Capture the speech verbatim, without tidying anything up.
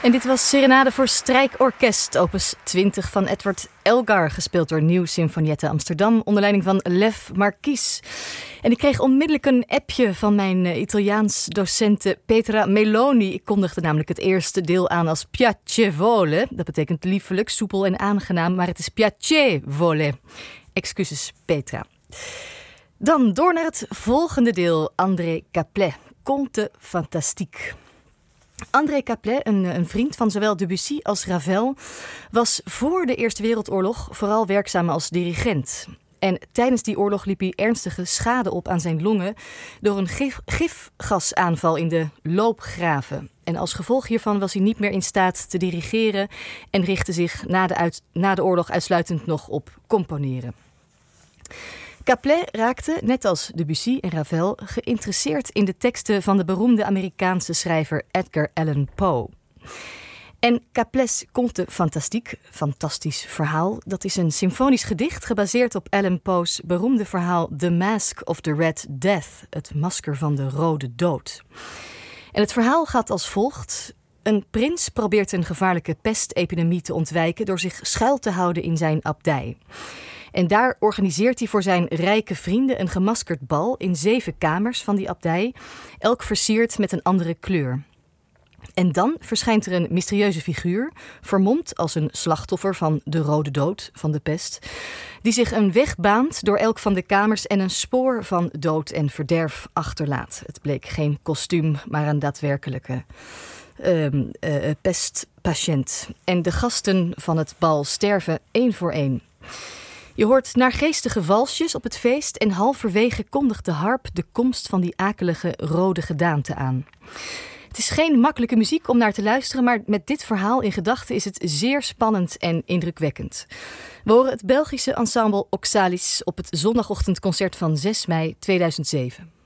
En dit was Serenade voor Strijkorkest, opus twintig van Edward Elgar, gespeeld door Nieuw Symfoniette Amsterdam, onder leiding van Lev Marquis. En ik kreeg onmiddellijk een appje van mijn uh, Italiaans docente Petra Meloni. Ik kondigde namelijk het eerste deel aan als piacevole. Dat betekent liefelijk, soepel en aangenaam, maar het is piacevole. Excuses, Petra. Dan door naar het volgende deel, André Caplet, Conte Fantastique. André Caplet, een, een vriend van zowel Debussy als Ravel, was voor de Eerste Wereldoorlog vooral werkzaam als dirigent. En tijdens die oorlog liep hij ernstige schade op aan zijn longen door een gif, gifgasaanval in de loopgraven. En als gevolg hiervan was hij niet meer in staat te dirigeren en richtte zich na de, uit, na de oorlog uitsluitend nog op componeren. Caplet raakte, net als Debussy en Ravel, geïnteresseerd in de teksten van de beroemde Amerikaanse schrijver Edgar Allan Poe. En Caplets Conte Fantastique, fantastisch verhaal, dat is een symfonisch gedicht gebaseerd op Allan Poe's beroemde verhaal The Mask of the Red Death, het masker van de rode dood. En het verhaal gaat als volgt. Een prins probeert een gevaarlijke pestepidemie te ontwijken door zich schuil te houden in zijn abdij. En daar organiseert hij voor zijn rijke vrienden een gemaskerd bal in zeven kamers van die abdij, elk versierd met een andere kleur. En dan verschijnt er een mysterieuze figuur, vermomd als een slachtoffer van de rode dood, van de pest, die zich een weg baant door elk van de kamers en een spoor van dood en verderf achterlaat. Het bleek geen kostuum, maar een daadwerkelijke uh, uh, pestpatiënt. En de gasten van het bal sterven één voor één. Je hoort naargeestige walsjes op het feest en halverwege kondigt de harp de komst van die akelige rode gedaante aan. Het is geen makkelijke muziek om naar te luisteren, maar met dit verhaal in gedachten is het zeer spannend en indrukwekkend. We horen het Belgische ensemble Oxalis op het zondagochtendconcert van zes mei tweeduizend zeven.